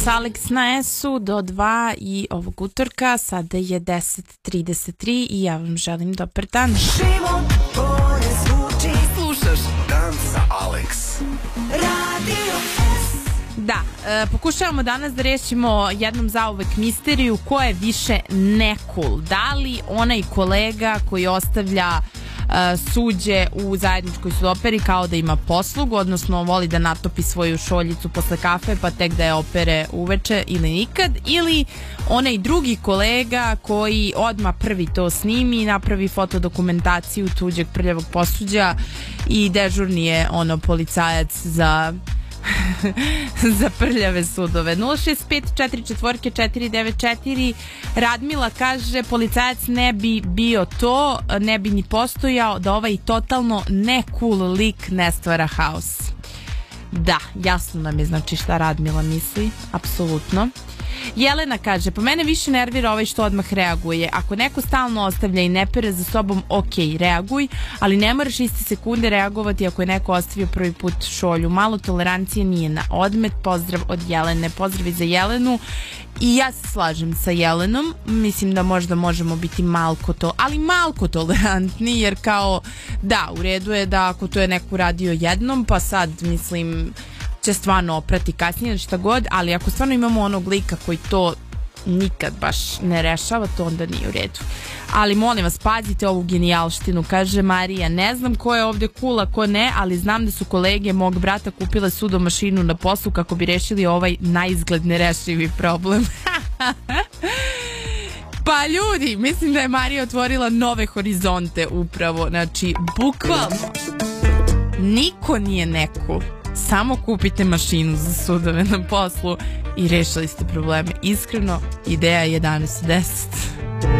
Alex na S-u do 2 i ovog utorka, sada je 10:33 i ja vam želim dobar dan. Život bolje zvuči. Slušaš Dan sa Alex. Radio S. Da, pokušavamo danas da rešimo jednom zauvek misteriju ko je više nekul. Da li onaj kolega koji ostavlja suđe u zajedničkoj sudoperi kao da ima poslugu, odnosno voli da natopi svoju šoljicu posle kafe pa tek da je opere uveče ili nikad, ili onaj drugi kolega koji odmah prvi to snimi, napravi fotodokumentaciju tuđeg prljavog posuđa i dežurni je ono policajac za za prljave sudove. 065449494. Radmila kaže, policajac ne bi bio to, ne bi ni postojao da ovaj totalno ne cool lik ne stvara haos. Da, jasno nam je znači šta Radmila misli, apsolutno. Jelena kaže, po mene više nervira ovaj što odmah reaguje. Ako neko stalno ostavlja i ne pere za sobom, ok, reaguj, ali ne moraš iste sekunde reagovati ako je neko ostavio prvi put šolju. Malo tolerancije nije na odmet. Pozdrav od Jelene. Pozdrav za Jelenu. I ja se slažem sa Jelenom. Mislim da možda možemo biti malko tolerantni, jer kao, da, u redu je da ako to je neko radio jednom, pa sad, mislim, će stvarno oprati kasnije, šta god, ali ako stvarno imamo onog lika koji to nikad baš ne rešava, to onda nije u redu. Ali molim vas, pazite ovu genijalštinu, kaže Marija, ne znam ko je ovde cool, a ko ne, ali znam da su kolege mog brata kupile sudo mašinu na poslu kako bi rešili ovaj naizgled nerešivi problem. Pa ljudi, mislim da je Marija otvorila nove horizonte upravo, znači bukvalno niko nije neko. Samo kupite mašinu za sudove na poslu i rešili ste probleme. Iskreno, ideja je 11:10.